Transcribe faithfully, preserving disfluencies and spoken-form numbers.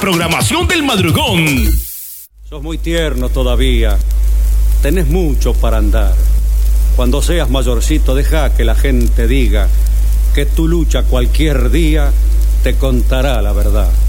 programación del madrugón. Sos muy tierno todavía, tenés mucho para andar. Cuando seas mayorcito, deja que la gente diga que tu lucha cualquier día te contará la verdad.